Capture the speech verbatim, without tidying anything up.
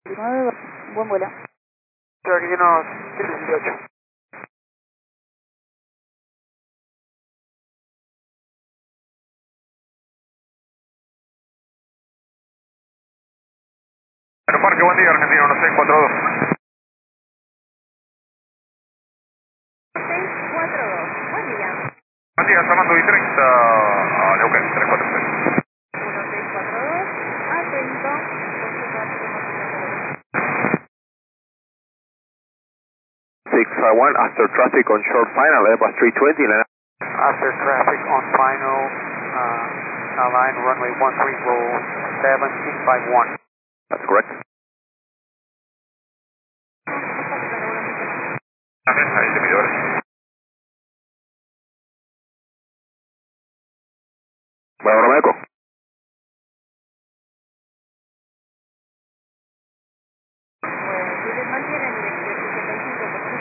nueve, buen vuelo. Argentinos ciento sesenta y ocho. Aeroparque, buen día, Argentino uno seis cuatro dos. seis cuatro dos, buen día. Buen día, Fernando y treinta a Neuquén, tres cuatro seis. uno seis cuatro dos, atento, con su tráfico más six five one, after traffic on short final, Airbus three twenty, line After traffic on final, uh, align runway one three roll seven six five one. that's correct. También, ahí te pido ahora. Bueno, Romeco. Pues si les mantienen